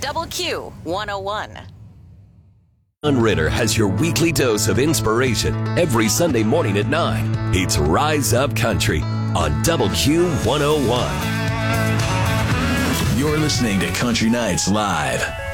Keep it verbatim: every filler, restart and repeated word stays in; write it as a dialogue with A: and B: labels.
A: Double Q one oh one.
B: John Ritter has your weekly dose of inspiration every Sunday morning at nine. It's Rise Up Country on Double Q one oh one.
C: You're listening to Country Nights Live.